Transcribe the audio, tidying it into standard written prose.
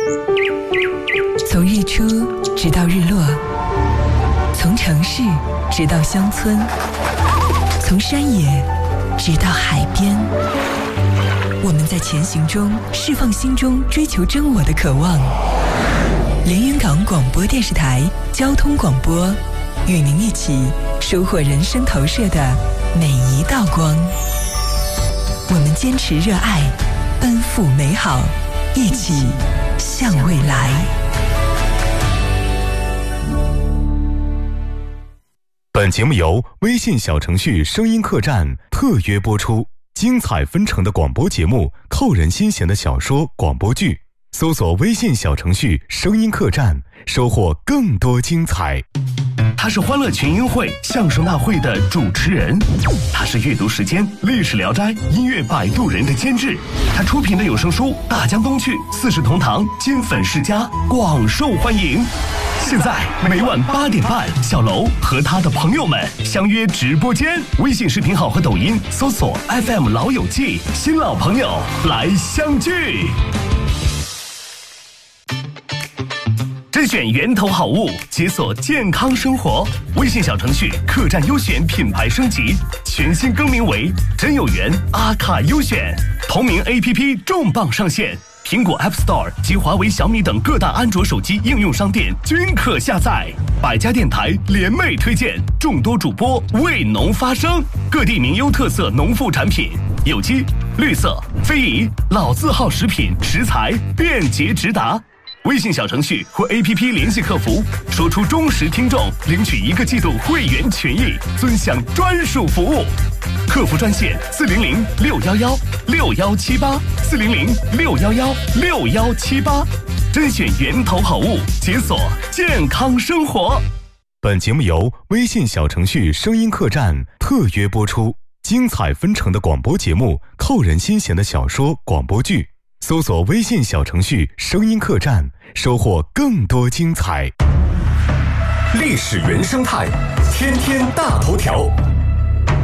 从日出直到日落，从城市直到乡村，从山野直到海边，我们在前行中释放心中追求真我的渴望。连云港广播电视台交通广播，与您一起收获人生投射的每一道光。我们坚持热爱，奔赴美好，一起向未来。 本节目由微信小程序声音客栈特约播出，精彩纷呈的广播节目，扣人心弦的小说广播剧，搜索微信小程序声音客栈，收获更多精彩。 他是欢乐群英会相声大会的主持人，他是阅读时间历史聊斋音乐摆渡人的监制，他出品的有声书大江东去四世同堂金粉世家广受欢迎。现在每晚8点半，小楼和他的朋友们相约直播间，微信视频号和抖音搜索 FM 老友记，新老朋友来相聚。甄选源头好物，解锁健康生活。微信小程序客栈优选品牌升级，全新更名为真有缘阿卡优选。同名 APP 重磅上线，苹果 App Store 及华为、小米等各大安卓手机应用商店均可下载。百家电台联袂推荐，众多主播为农发声，各地名优特色农副产品，有机、绿色、非遗、老字号食品食材便捷直达。微信小程序或 APP 联系客服，说出忠实听众，领取1个季度会员权益，尊享专属服务。客服专线400-611-6178，400-611-6178，甄选源头好物，解锁健康生活。 本节目由微信小程序声音客栈特约播出，精彩纷呈的广播节目，扣人心弦的小说广播剧，搜索微信小程序声音客栈，收获更多精彩。 历史原生态，天天大头条。